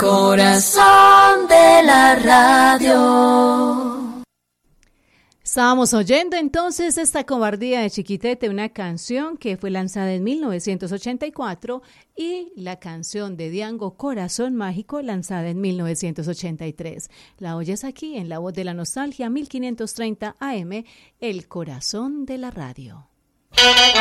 corazón de la radio. Estábamos oyendo entonces esta Cobardía de Chiquitete, una canción que fue lanzada en 1984, y la canción de Diango, Corazón Mágico, lanzada en 1983. La oyes aquí en La Voz de la Nostalgia, 1530 AM, el corazón de la radio.